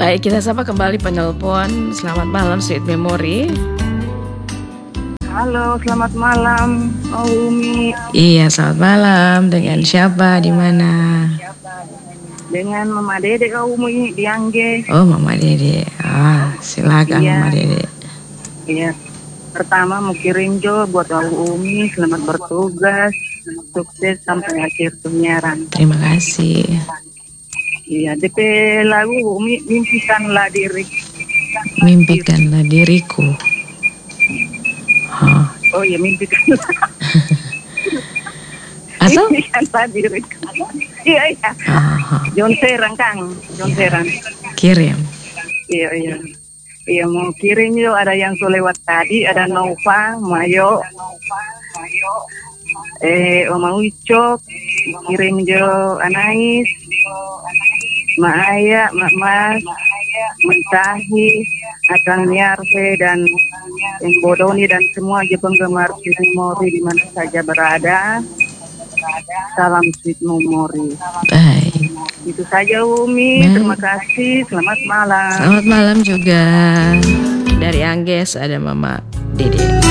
Baik, kita sapa kembali penelpon. Selamat malam, Sweet Memory. Halo, selamat malam, Umi. Iya, selamat malam. Dengan siapa? Di mana? Dengan Mama Dede, Umi di Angge. Oh, Mama Dede. Silakan Iya. Mama Dede. Iya. Pertama mau kirim jo buat Umi, selamat bertugas, sukses sampai akhir penyiaran. Terima kasih. Iya, DP lagu Umi, mimpikanlah diri. Mimpikanlah diriku. Oh iya, mimpikanlah. Atau? Mimpikanlah diriku. Iya. John Serang, Kang. John Serang. Kirim. Iya. Iya, mau kirim yo, ada yang lewat tadi, ada Nova, Mayo, Oma Ucok, kirim jo Anais, Ma Aya, Mak Mas, Mentahi, Akang Niarfe, dan yang Bodoni, dan semua aja penggemar Sweet Memory di mana saja berada. Salam Sweet Memory. Baik. Itu saja Umi, terima kasih, selamat malam. Selamat malam juga. Dari Angges ada Mama Dede.